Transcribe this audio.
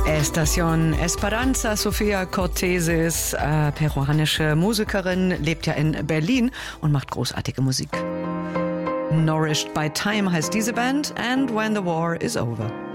Estación Esperanza, Sofia Cortesis, peruanische Musikerin, lebt ja in Berlin und macht großartige Musik. Nourished by Time heißt diese Band, and When the War is Over.